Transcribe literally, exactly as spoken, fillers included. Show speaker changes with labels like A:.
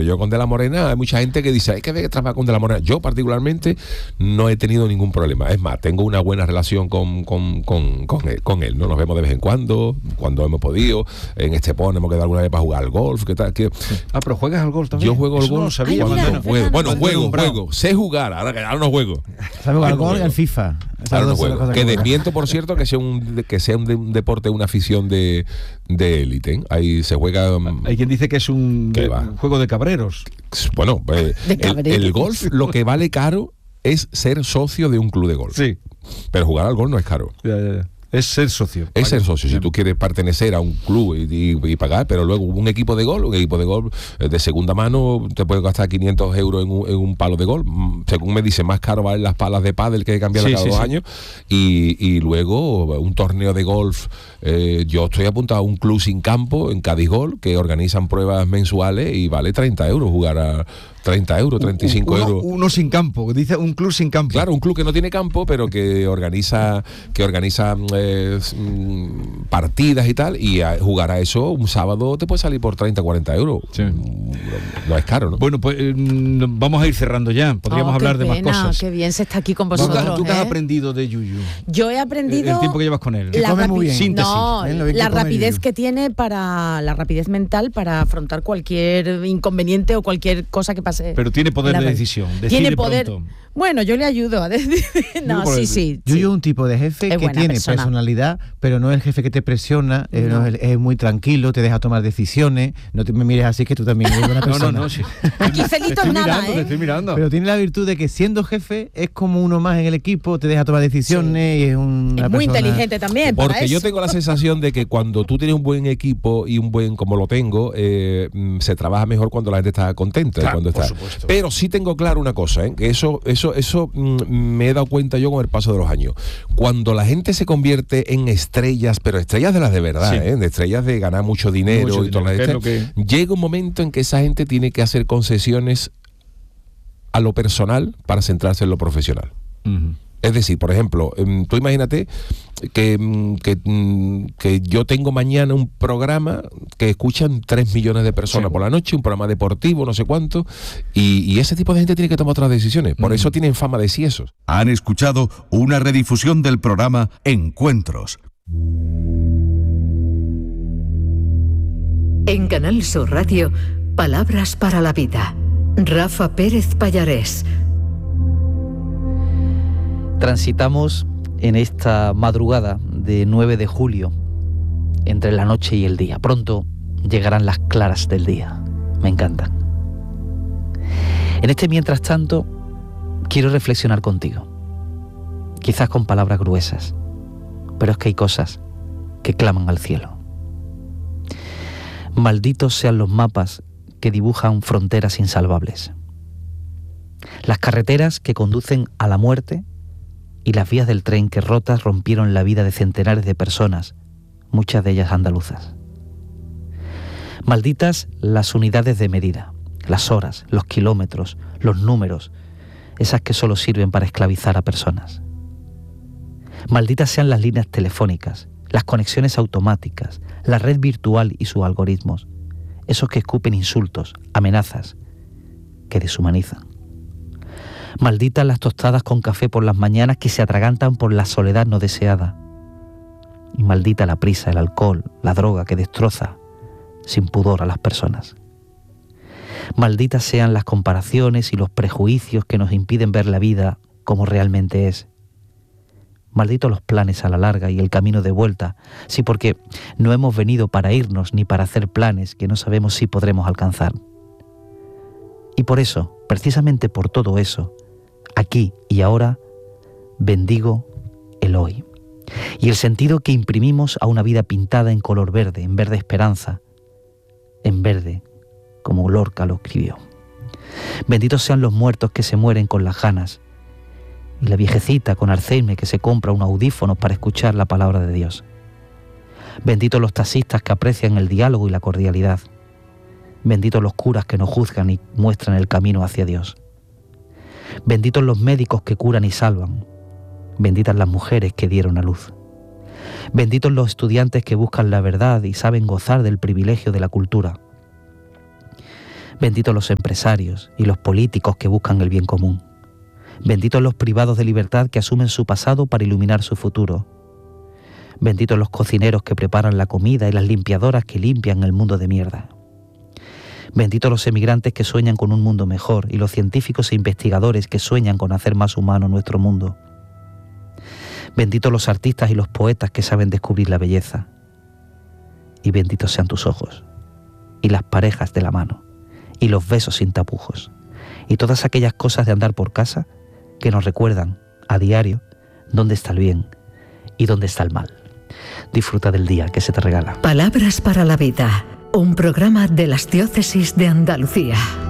A: yo con De la Morena, hay mucha gente que dice, hay que trabajar con De la Morena. Yo particularmente no he tenido ningún problema. Es más, tengo una buena relación con, con, con, con, él, con él, ¿no? Nos vemos de vez en cuando, cuando hemos podido. En Estepona hemos quedado alguna vez para jugar al golf. ¿Qué tal? ¿Qué?
B: Ah, pero juegas al golf también.
A: Yo juego al golf.
B: No sabía.
C: Ay, mira,
A: no juego. Bueno, juego,
B: bravo.
A: juego. Sé jugar, ahora, ahora no juego.
D: Sabe jugar al
A: no
D: golf y
A: juego.
D: al FIFA.
A: Ahora no
D: Esas dos son las
A: juego.
D: cosas
A: Que
D: juega.
A: desmiento, por cierto, que sea un, que sea un, de, un deporte, una afición de de élite. ¿eh? Ahí se juega. um,
B: Hay quien dice que es un,
A: ¿Qué
B: de-
A: va?
B: un juego de cabreros.
A: Bueno, eh,
C: De
A: el,
C: cabrero.
A: el golf lo que vale caro es ser socio de un club de golf.
B: Sí.
A: Pero jugar al golf no es caro.
B: Ya, ya, ya. Es ser socio.
A: Es
B: Vaya.
A: ser socio, si tú quieres pertenecer a un club y, y- y pagar, pero luego un equipo de golf, un equipo de golf eh, de segunda mano te puedes gastar quinientos euros en un, en un palo de golf. Mm, Según me dicen, más caro valen las palas de pádel que hay que cambiarlas
B: Sí,
A: cada
B: sí,
A: dos
B: sí.
A: años. Y, y luego un torneo de golf. Eh, yo estoy apuntado a un club sin campo en Cádiz Golf que organizan pruebas mensuales y vale treinta euros jugar a treinta euros, treinta y cinco
B: uno,
A: euros.
B: Uno sin campo, dice un club sin campo.
A: Claro, un club que no tiene campo, pero que organiza que organiza eh, mm, partidas y tal, y a, jugar a eso un sábado te puede salir por treinta, cuarenta euros.
B: Sí.
A: Mm, No es caro, ¿no?
B: Bueno, pues eh, vamos a ir cerrando ya. Podríamos
C: Oh,
B: hablar
C: qué
B: de más
C: pena,
B: cosas.
C: Qué bien se está aquí con
B: ¿Tú, qué-
C: vosotros.
B: tú qué has
C: ¿eh?
B: aprendido de Yuyu?
C: Yo he
B: El,
C: aprendido
B: el tiempo que llevas con él.
D: Que
C: la
D: come muy
C: rapi-
D: bien.
B: Síntesis.
C: No,
D: ¿Eh? Lo bien que
C: la
D: come
C: rapidez
D: Yuyu.
C: que tiene para la rapidez mental para afrontar cualquier inconveniente o cualquier cosa que pase.
B: Pero tiene poder
C: en la
B: de
C: red.
B: decisión. Decide
C: Tiene poder.
B: pronto.
C: Bueno, yo le ayudo a decir. No,
B: Digo, por
C: sí,
B: el-
C: sí.
D: Yo
C: sí.
D: soy un tipo de jefe
C: Es
D: que
C: buena
D: tiene
C: persona.
D: personalidad, pero no es el jefe que te presiona, eh,
C: No.
D: no es, es muy tranquilo, te deja tomar decisiones. No te me mires así, que tú también eres buena
B: No,
D: persona.
B: no, no. Sí.
C: Aquí
B: Te
C: celitos
B: estoy
C: nada,
B: mirando,
C: ¿eh?
B: te estoy mirando.
D: Pero tiene la virtud de que siendo jefe es como uno más en el equipo, te deja tomar decisiones y es una
C: Es muy
D: persona-
C: inteligente también. para
A: Porque yo
C: eso.
A: tengo la sensación de que cuando tú tienes un buen equipo y un buen, como lo tengo, eh, mm, se trabaja mejor cuando la gente está contenta.
B: Claro,
A: cuando
B: por
A: está.
B: supuesto.
A: Pero sí tengo claro una cosa, ¿eh? Que eso, eso, eso mm, me he dado cuenta yo con el paso de los años. Cuando la gente se convierte en estrellas, pero estrellas de las de verdad,
B: Sí.
A: ¿eh? De estrellas de ganar mucho dinero
B: Mucho
A: y todas las
B: dinero, que es
A: estas, llega un momento en que esa gente tiene que hacer concesiones a lo personal para centrarse en lo profesional.
B: Ujú.
A: Es decir, por ejemplo, em, tú imagínate que, em, que, mm, que yo tengo mañana un programa que escuchan tres millones de personas
B: Sí.
A: por la noche, un programa deportivo, no sé cuánto, y, y ese tipo de gente tiene que tomar otras decisiones. Por
B: Mm.
A: eso tienen fama de siesos.
E: Han escuchado una redifusión del programa Encuentros.
F: En Canal Sur Radio, Palabras para la Vida. Rafa Pérez Pallarés.
G: Transitamos en esta madrugada de nueve de julio, entre la noche y el día. Pronto llegarán las claras del día. Me encantan. En este mientras tanto, quiero reflexionar contigo. Quizás con palabras gruesas, pero es que hay cosas que claman al cielo. Malditos sean los mapas que dibujan fronteras insalvables. Las carreteras que conducen a la muerte y las vías del tren que rotas rompieron la vida de centenares de personas, muchas de ellas andaluzas. Malditas las unidades de medida, las horas, los kilómetros, los números, esas que solo sirven para esclavizar a personas. Malditas sean las líneas telefónicas, las conexiones automáticas, la red virtual y sus algoritmos, esos que escupen insultos, amenazas, que deshumanizan. Malditas las tostadas con café por las mañanas que se atragantan por la soledad no deseada. Y maldita la prisa, el alcohol, la droga que destroza sin pudor a las personas. Malditas sean las comparaciones y los prejuicios que nos impiden ver la vida como realmente es. Malditos los planes a la larga y el camino de vuelta, sí, porque no hemos venido para irnos ni para hacer planes que no sabemos si podremos alcanzar. Y por eso, precisamente por todo eso, aquí y ahora, bendigo el hoy. Y el sentido que imprimimos a una vida pintada en color verde, en verde esperanza, en verde, como Lorca lo escribió. Benditos sean los muertos que se mueren con las ganas, y la viejecita con Alzheimer que se compra un audífono para escuchar la palabra de Dios. Benditos los taxistas que aprecian el diálogo y la cordialidad. Benditos los curas que nos juzgan y muestran el camino hacia Dios. Benditos los médicos que curan y salvan. Benditas las mujeres que dieron a luz. Benditos los estudiantes que buscan la verdad y saben gozar del privilegio de la cultura. Benditos los empresarios y los políticos que buscan el bien común. Benditos los privados de libertad que asumen su pasado para iluminar su futuro. Benditos los cocineros que preparan la comida y las limpiadoras que limpian el mundo de mierda. Benditos los emigrantes que sueñan con un mundo mejor y los científicos e investigadores que sueñan con hacer más humano nuestro mundo. Benditos los artistas y los poetas que saben descubrir la belleza. Y benditos sean tus ojos, y las parejas de la mano, y los besos sin tapujos, y todas aquellas cosas de andar por casa que nos recuerdan a diario dónde está el bien y dónde está el mal. Disfruta del día que se te regala.
F: Palabras para la vida, un programa de las Diócesis de Andalucía.